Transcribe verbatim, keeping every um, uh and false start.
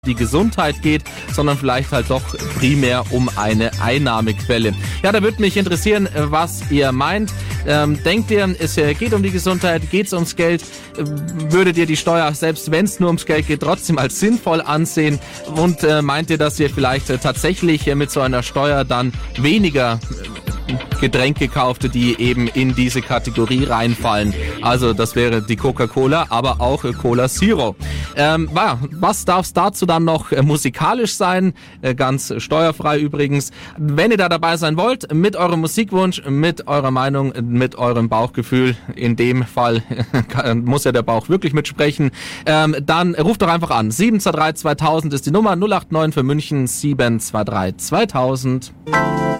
die Gesundheit geht, sondern vielleicht halt doch primär um eine Einnahmequelle. Ja, da würde mich interessieren, was ihr meint. Ähm, denkt ihr, es geht um die Gesundheit, geht es ums Geld? Würdet ihr die Steuer, selbst wenn es nur ums Geld geht, trotzdem als sinnvoll ansehen? Und äh, meint ihr, dass ihr vielleicht äh, tatsächlich äh, mit so einer Steuer dann weniger Getränke kaufte, die eben in diese Kategorie reinfallen? Also das wäre die Coca-Cola, aber auch äh, Cola Zero. Ähm, ja, was darf es dazu dann noch äh, musikalisch sein? Äh, ganz steuerfrei übrigens. Wenn ihr da dabei sein wollt, mit eurem Musikwunsch, mit eurer Meinung, mit eurem Bauchgefühl, in dem Fall muss ja der Bauch wirklich mitsprechen, ähm, dann ruft doch einfach an. sieben zwei drei zweitausend ist die Nummer, null acht neun für München, sieben zwei drei zweitausend.